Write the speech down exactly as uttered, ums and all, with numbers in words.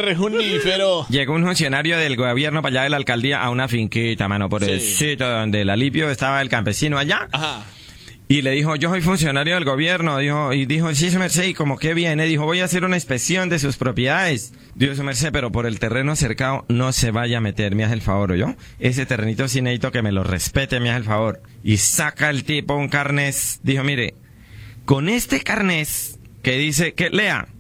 rejunífero. Llegó un funcionario del gobierno para allá de la alcaldía a una finquita, mano, por el Sí. sitio donde el alivio estaba el campesino allá. Ajá. Y le dijo, yo soy funcionario del gobierno, dijo, y dijo, sí, su merced, y como que viene, dijo, voy a hacer una inspección de sus propiedades. Dijo, su merced, pero por el terreno cercado no se vaya a meter, me hace el favor, ¿yo? Ese terrenito sí necesito que me lo respete, me hace el favor. Y saca el tipo un carnés, dijo, mire, con este carnés que dice, que lea,